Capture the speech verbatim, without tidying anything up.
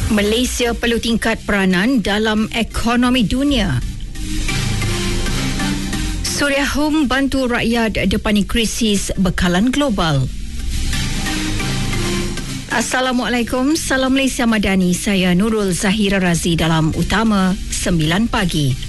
Malaysia perlu tingkat peranan dalam ekonomi dunia. Suria Home bantu rakyat depani krisis bekalan global. Assalamualaikum, Salam Malaysia Madani. Saya Nurul Zahira Razi dalam Utama sembilan pagi.